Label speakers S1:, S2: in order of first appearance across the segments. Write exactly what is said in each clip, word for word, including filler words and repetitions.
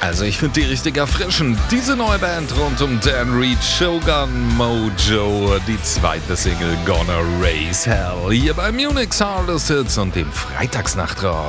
S1: Also ich finde die richtig erfrischend. Diese neue Band rund um Dan Reed, Shogun Mojo, die zweite Single Gonna Raise Hell, hier bei Munich's Hardest Hits und dem Freitagsnachtrock.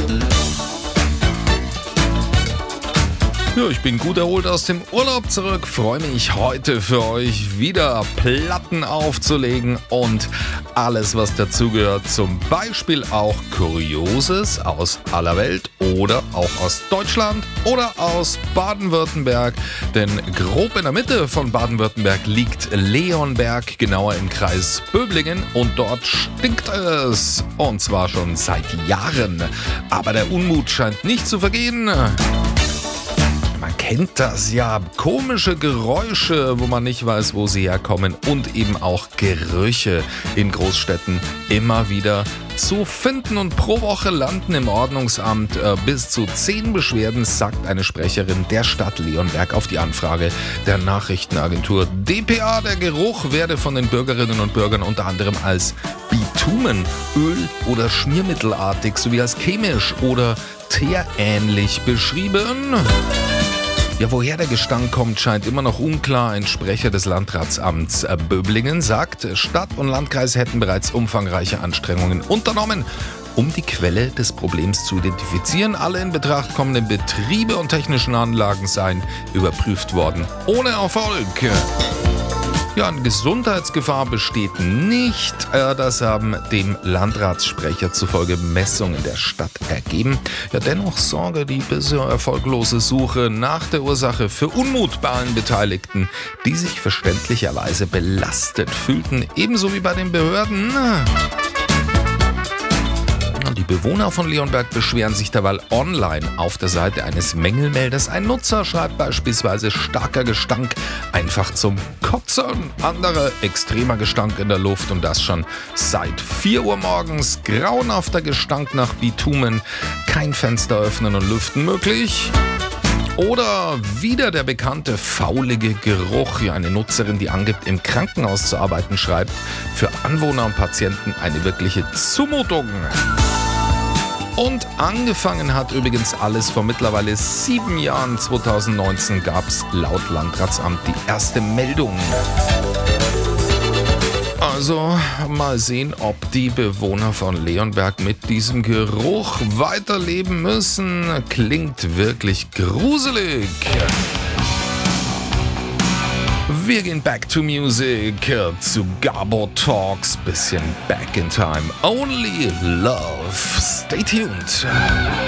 S1: Ja, ich bin gut erholt aus dem Urlaub zurück, freue mich heute für euch wieder Platten aufzulegen und alles, was dazugehört, zum Beispiel auch Kurioses aus aller Welt oder auch aus Deutschland oder aus Baden-Württemberg, denn grob in der Mitte von Baden-Württemberg liegt Leonberg, genauer im Kreis Böblingen, und dort stinkt es, und zwar schon seit Jahren, aber der Unmut scheint nicht zu vergehen. Man kennt das ja, komische Geräusche, wo man nicht weiß, wo sie herkommen, und eben auch Gerüche in Großstädten immer wieder zu finden, und pro Woche landen im Ordnungsamt äh, bis zu zehn Beschwerden, sagt eine Sprecherin der Stadt Leonberg auf die Anfrage der Nachrichtenagentur D P A. Der Geruch werde von den Bürgerinnen und Bürgern unter anderem als Bitumen, Öl- oder Schmiermittelartig sowie als chemisch oder teerähnlich beschrieben. Ja, woher der Gestank kommt, scheint immer noch unklar. Ein Sprecher des Landratsamts Böblingen sagt, Stadt und Landkreis hätten bereits umfangreiche Anstrengungen unternommen, um die Quelle des Problems zu identifizieren. Alle in Betracht kommenden Betriebe und technischen Anlagen seien überprüft worden. Ohne Erfolg. Ja, eine Gesundheitsgefahr besteht nicht. Das haben dem Landratssprecher zufolge Messungen der Stadt ergeben. Ja, dennoch sorge die bisher erfolglose Suche nach der Ursache für Unmut bei allen Beteiligten, die sich verständlicherweise belastet fühlten, ebenso wie bei den Behörden. Die Bewohner von Leonberg beschweren sich derweil online auf der Seite eines Mängelmelders. Ein Nutzer schreibt beispielsweise starker Gestank einfach zum Kotzen. Anderer extremer Gestank in der Luft, und das schon seit vier Uhr morgens. Grauenhafter Gestank nach Bitumen. Kein Fenster öffnen und lüften möglich. Oder wieder der bekannte faulige Geruch. Ja, eine Nutzerin, die angibt, im Krankenhaus zu arbeiten, schreibt, für Anwohner und Patienten eine wirkliche Zumutung. Und angefangen hat übrigens alles vor mittlerweile sieben Jahren. zwanzig neunzehn gab es laut Landratsamt die erste Meldung. Also mal sehen, ob die Bewohner von Leonberg mit diesem Geruch weiterleben müssen. Klingt wirklich gruselig. Wir gehen back to music, zu Gabor Talks, bisschen back in time. Only love. Stay tuned.